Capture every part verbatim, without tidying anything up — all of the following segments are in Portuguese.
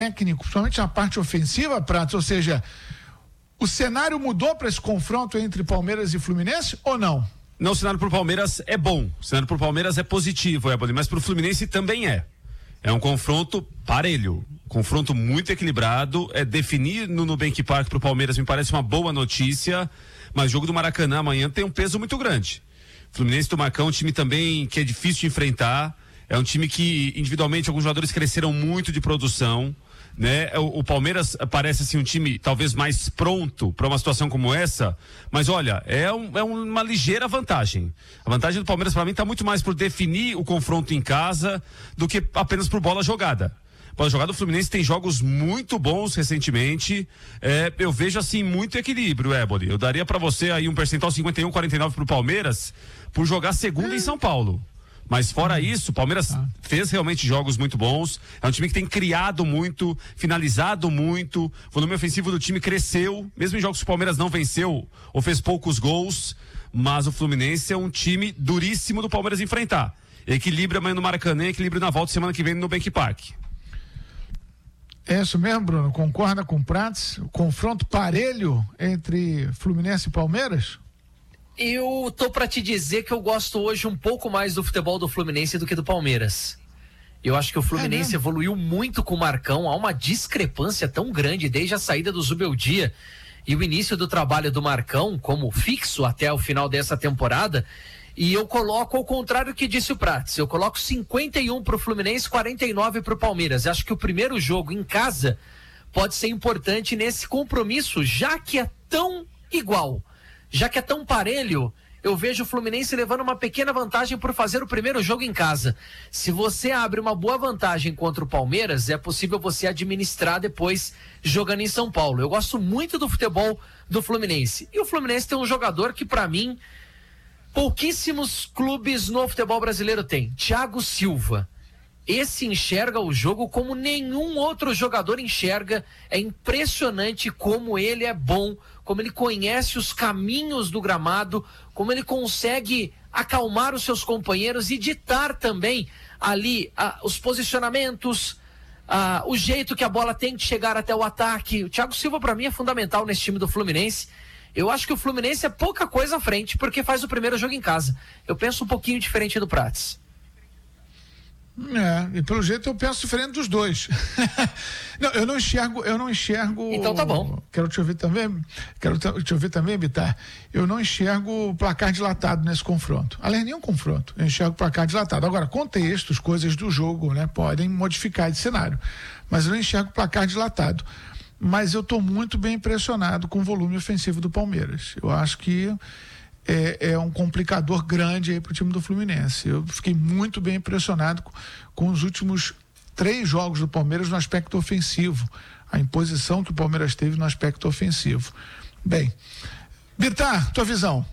técnico, principalmente na parte ofensiva, Pratos, ou seja, o cenário mudou para esse confronto entre Palmeiras e Fluminense ou não? Não, o cenário pro Palmeiras é bom, o cenário pro Palmeiras é positivo, Éboli, mas pro Fluminense também é. É um confronto parelho, confronto muito equilibrado, é definir no Nubank Park pro Palmeiras me parece uma boa notícia, mas o jogo do Maracanã amanhã tem um peso muito grande. Fluminense do Marcão é um time também que é difícil de enfrentar, é um time que individualmente alguns jogadores cresceram muito de produção, né? O, o Palmeiras parece assim um time talvez mais pronto para uma situação como essa, mas olha, é, um, é uma ligeira vantagem. A vantagem do Palmeiras para mim está muito mais por definir o confronto em casa do que apenas por bola jogada. Bola jogada, o Fluminense tem jogos muito bons recentemente, é, eu vejo assim muito equilíbrio, Éboli. Eu daria para você aí um percentual cinquenta e um a quarenta e nove pro Palmeiras por jogar segunda em São Paulo. Mas fora isso, o Palmeiras ah. fez realmente jogos muito bons. É um time que tem criado muito, finalizado muito. O volume ofensivo do time cresceu. Mesmo em jogos que o Palmeiras não venceu ou fez poucos gols. Mas o Fluminense é um time duríssimo do Palmeiras enfrentar. Equilíbrio amanhã no Maracanã, equilíbrio na volta semana que vem no Nubank Park. É isso mesmo, Bruno? Concorda com o Prates? O confronto parelho entre Fluminense e Palmeiras? Eu tô pra te dizer que eu gosto hoje um pouco mais do futebol do Fluminense do que do Palmeiras. Eu acho que o Fluminense é evoluiu muito com o Marcão, há uma discrepância tão grande desde a saída do Zubeldia e o início do trabalho do Marcão como fixo até o final dessa temporada, e eu coloco ao contrário do que disse o Prates, eu coloco cinquenta e um pro Fluminense, quarenta e nove pro Palmeiras. Acho que o primeiro jogo em casa pode ser importante nesse compromisso, já que é tão igual. Já que é tão parelho, eu vejo o Fluminense levando uma pequena vantagem por fazer o primeiro jogo em casa. Se você abre uma boa vantagem contra o Palmeiras, é possível você administrar depois jogando em São Paulo. Eu gosto muito do futebol do Fluminense. E o Fluminense tem um jogador que, para mim, pouquíssimos clubes no futebol brasileiro têm. Thiago Silva. Esse enxerga o jogo como nenhum outro jogador enxerga. É impressionante como ele é bom, como ele conhece os caminhos do gramado, como ele consegue acalmar os seus companheiros e ditar também ali ah, os posicionamentos, ah, o jeito que a bola tem de chegar até o ataque. O Thiago Silva, para mim, é fundamental nesse time do Fluminense. Eu acho que o Fluminense é pouca coisa à frente, porque faz o primeiro jogo em casa. Eu penso um pouquinho diferente do Prates. É, e pelo jeito eu penso diferente dos dois. Não, eu não enxergo, eu não enxergo. Então tá bom. Quero te ouvir também, quero te ouvir também, Bitar. Eu não enxergo placar dilatado nesse confronto. Aliás, nenhum confronto. Eu enxergo placar dilatado. Agora, contextos, coisas do jogo, né, podem modificar esse cenário. Mas eu não enxergo placar dilatado. Mas eu estou muito bem impressionado com o volume ofensivo do Palmeiras. Eu acho que É, é um complicador grande aí para o time do Fluminense. Eu fiquei muito bem impressionado com, com os últimos três jogos do Palmeiras no aspecto ofensivo, a imposição que o Palmeiras teve no aspecto ofensivo. Bem, Bitar, tua visão?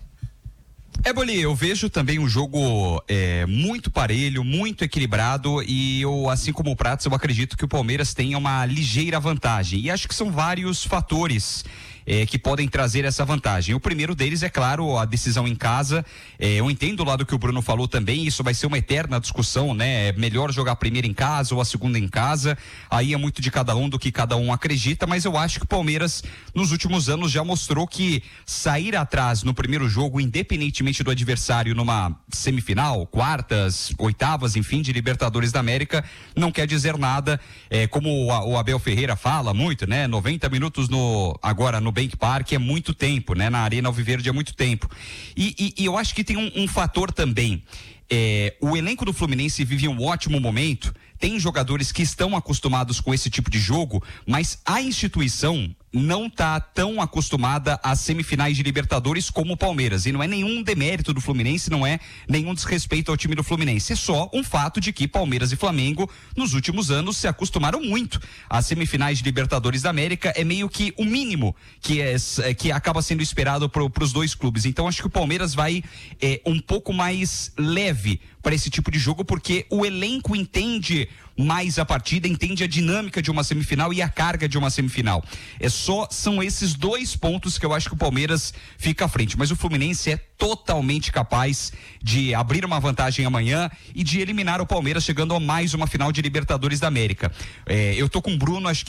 Éboli, eu vejo também um jogo é, muito parelho, muito equilibrado, e eu, assim como o Pratos, eu acredito que o Palmeiras tenha uma ligeira vantagem, e acho que são vários fatores É, que podem trazer essa vantagem. O primeiro deles é, claro, a decisão em casa. É, eu entendo o lado que o Bruno falou também, isso vai ser uma eterna discussão, né? É melhor jogar a primeira em casa ou a segunda em casa, aí é muito de cada um do que cada um acredita, mas eu acho que o Palmeiras nos últimos anos já mostrou que sair atrás no primeiro jogo, independentemente do adversário, numa semifinal, quartas, oitavas, enfim, de Libertadores da América, não quer dizer nada. É, como o, o Abel Ferreira fala muito, né? noventa minutos no, agora no Nubank Park é muito tempo, né? Na Arena Alviverde é muito tempo. E, e, e eu acho que tem um, um fator também. É, o elenco do Fluminense vive um ótimo momento. Tem jogadores que estão acostumados com esse tipo de jogo, mas a instituição não está tão acostumada às semifinais de Libertadores como o Palmeiras, e não é nenhum demérito do Fluminense, não é nenhum desrespeito ao time do Fluminense, é só um fato de que Palmeiras e Flamengo nos últimos anos se acostumaram muito às semifinais de Libertadores da América. É meio que o mínimo que, é, que acaba sendo esperado para os dois clubes. Então acho que o Palmeiras vai é, um pouco mais leve para esse tipo de jogo, porque o elenco entende mais a partida, entende a dinâmica de uma semifinal e a carga de uma semifinal. É só, são esses dois pontos que eu acho que o Palmeiras fica à frente, mas o Fluminense é totalmente capaz de abrir uma vantagem amanhã e de eliminar o Palmeiras chegando a mais uma final de Libertadores da América. É, eu tô com o Bruno, acho que